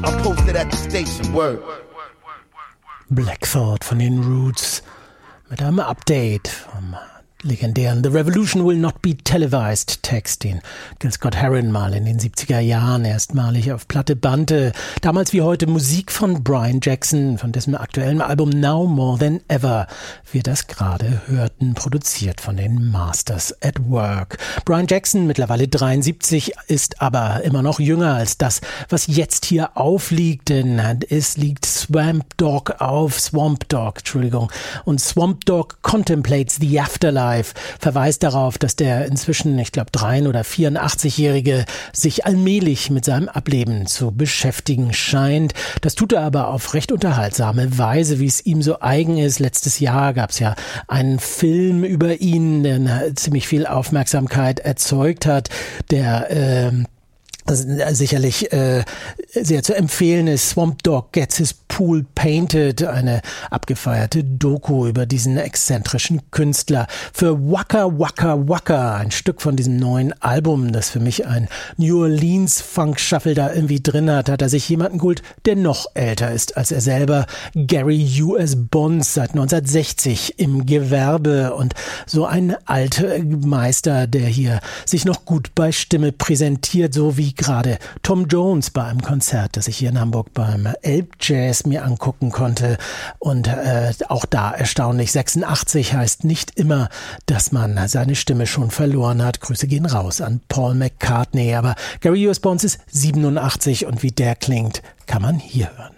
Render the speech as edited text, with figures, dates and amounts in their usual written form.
I'm posted at the station. Word. Black Thought von den Roots mit einem Update vom legendären The Revolution Will Not Be Televised Text, den Gil Scott-Heron mal in den 70er Jahren erstmalig auf Platte bannte. Damals wie heute Musik von Brian Jackson, von dessen aktuellen Album Now More Than Ever wir das gerade hörten, produziert von den Masters at Work. Brian Jackson, mittlerweile 73, ist aber immer noch jünger als das, was jetzt hier aufliegt, denn es liegt Swamp Dog, und Swamp Dog Contemplates the Afterlife verweist darauf, dass der inzwischen, ich glaube, 83 oder 84-Jährige sich allmählich mit seinem Ableben zu beschäftigen scheint. Das tut er aber auf recht unterhaltsame Weise, wie es ihm so eigen ist. Letztes Jahr gab es ja einen Film über ihn, der ziemlich viel Aufmerksamkeit erzeugt hat, der sicherlich sehr zu empfehlen ist. Swamp Dog Gets His Pool Painted, eine abgefeierte Doku über diesen exzentrischen Künstler. Für Waka Waka Waka, ein Stück von diesem neuen Album, das für mich ein New Orleans Funk Shuffle da irgendwie drin hat, hat er sich jemanden geholt, der noch älter ist als er selber. Gary U.S. Bonds, seit 1960 im Gewerbe und so ein alter Meister, der hier sich noch gut bei Stimme präsentiert, so wie gerade Tom Jones bei einem Konzert, das ich hier in Hamburg beim Elb Jazz mir angucken konnte. Und auch da erstaunlich, 86 heißt nicht immer, dass man seine Stimme schon verloren hat. Grüße gehen raus an Paul McCartney. Aber Gary U.S. Bonds ist 87 und wie der klingt, kann man hier hören.